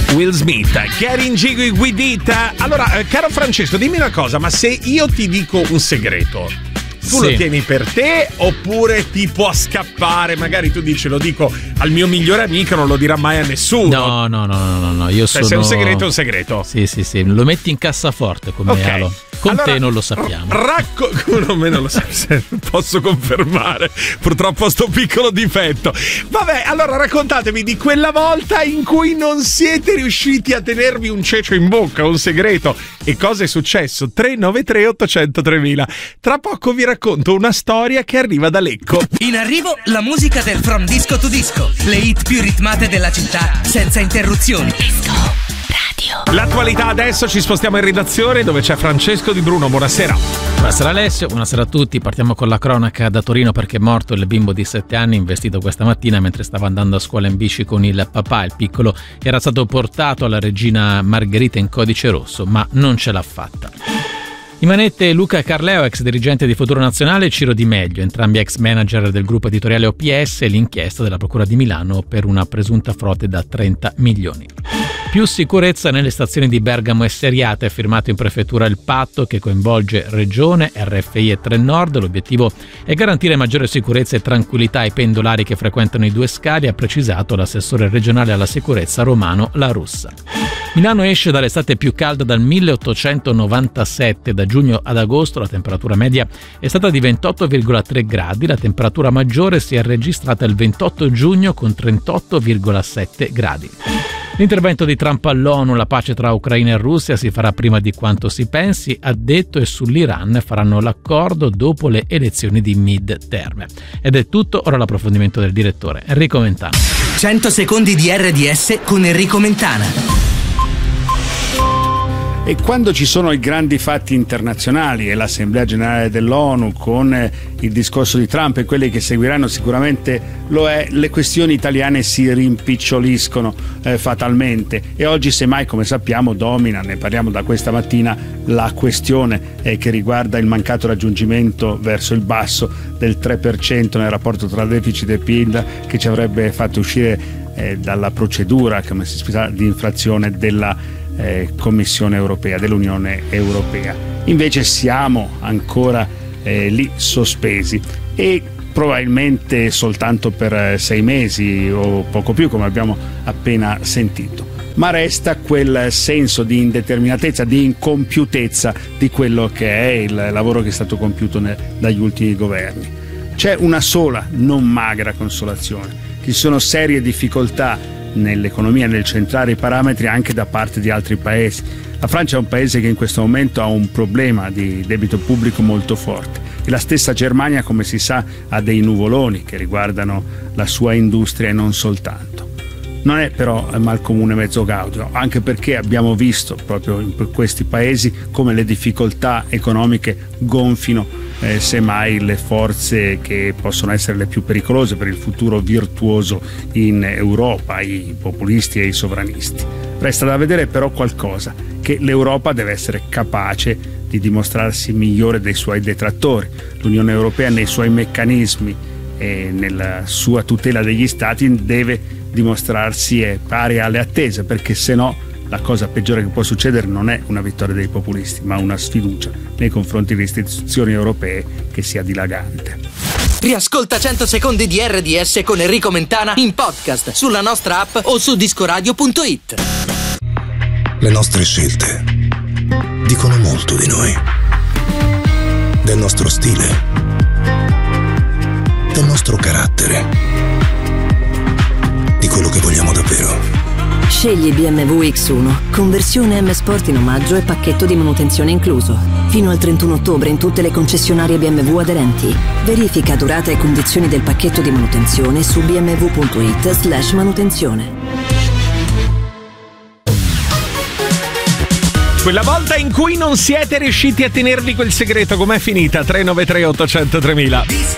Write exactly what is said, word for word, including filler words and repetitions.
Will Smith, Getting Jiggy with It. Allora, eh, caro Francesco, dimmi una cosa, ma se io ti dico un segreto, tu sì. lo tieni per te oppure ti può scappare? Magari tu dici, lo dico al mio migliore amico, non lo dirà mai a nessuno. No, no, no, no, no, no. Io cioè, sono... se è un segreto è un segreto. Sì, sì, sì, lo metti in cassaforte come okay. Alo. Con allora, te non lo sappiamo. Racco... No, me non lo sai, posso confermare. Purtroppo ho sto piccolo difetto. Vabbè, allora raccontatemi di quella volta in cui non siete riusciti a tenervi un cecio in bocca, un segreto. E cosa è successo? tre nove tre otto zero zero tremila. Tra poco vi racconto una storia che arriva da Lecco. In arrivo la musica del From Disco to Disco. Le hit più ritmate della città, senza interruzioni. Disco Radio. L'attualità adesso, ci spostiamo in redazione dove c'è Francesco Di Bruno. Buonasera. Buonasera Alessio, buonasera a tutti. Partiamo con la cronaca da Torino perché è morto il bimbo di sette anni investito questa mattina mentre stava andando a scuola in bici con il papà. Il piccolo era stato portato alla Regina Margherita in codice rosso, ma non ce l'ha fatta. In manette Luca Carleo, ex dirigente di Futuro Nazionale, e Ciro Di Meglio, entrambi ex manager del gruppo editoriale O P S, e l'inchiesta della Procura di Milano per una presunta frode da trenta milioni. Più sicurezza nelle stazioni di Bergamo e Seriate, è firmato in prefettura il patto che coinvolge Regione, R F I e Trenord. L'obiettivo è garantire maggiore sicurezza e tranquillità ai pendolari che frequentano i due scali, ha precisato l'assessore regionale alla sicurezza Romano La Russa. Milano esce dall'estate più calda dal milleottocentonovantasette. Da giugno ad agosto la temperatura media è stata di ventotto virgola tre gradi, la temperatura maggiore si è registrata il ventotto giugno con trentotto virgola sette gradi. L'intervento di Trump all'ONU, la pace tra Ucraina e Russia si farà prima di quanto si pensi, ha detto, e sull'Iran faranno l'accordo dopo le elezioni di mid-term. Ed è tutto, ora l'approfondimento del direttore Enrico Mentana. cento secondi di R D S con Enrico Mentana. E quando ci sono i grandi fatti internazionali e l'Assemblea Generale dell'ONU con il discorso di Trump e quelli che seguiranno sicuramente lo è, le questioni italiane si rimpiccioliscono eh, fatalmente, e oggi semmai, come sappiamo, domina, ne parliamo da questa mattina, la questione eh, che riguarda il mancato raggiungimento verso il basso del tre per cento nel rapporto tra deficit e P I L, che ci avrebbe fatto uscire eh, dalla procedura, come si spiega, di infrazione della Eh, Commissione europea, dell'Unione Europea. Invece siamo ancora eh, lì sospesi, e probabilmente soltanto per eh, sei mesi o poco più, come abbiamo appena sentito. Ma resta quel senso di indeterminatezza, di incompiutezza di quello che è il lavoro che è stato compiuto ne, dagli ultimi governi. C'è una sola, non magra consolazione: ci sono serie difficoltà nell'economia, nel centrare i parametri anche da parte di altri paesi. La Francia è un paese che in questo momento ha un problema di debito pubblico molto forte, e la stessa Germania, come si sa, ha dei nuvoloni che riguardano la sua industria e non soltanto. Non è però mal comune mezzo gaudio, anche perché abbiamo visto proprio in questi paesi come le difficoltà economiche gonfino Eh, semmai le forze che possono essere le più pericolose per il futuro virtuoso in Europa, i populisti e i sovranisti. Resta da vedere però qualcosa, che l'Europa deve essere capace di dimostrarsi migliore dei suoi detrattori. L'Unione Europea nei suoi meccanismi e nella sua tutela degli stati deve dimostrarsi pari alle attese, perché se no la cosa peggiore che può succedere non è una vittoria dei populisti, ma una sfiducia nei confronti delle istituzioni europee che sia dilagante. Riascolta cento secondi di R D S con Enrico Mentana in podcast sulla nostra app o su discoradio punto it. Le nostre scelte dicono molto di noi, del nostro stile, del nostro carattere, di quello che vogliamo davvero. Scegli B M W X uno, conversione M Sport in omaggio e pacchetto di manutenzione incluso. Fino al trentuno ottobre in tutte le concessionarie B M W aderenti. Verifica durata e condizioni del pacchetto di manutenzione su bmw punto it slash manutenzione. Quella volta in cui non siete riusciti a tenervi quel segreto, com'è finita? tre nove tre otto zero zero tremila.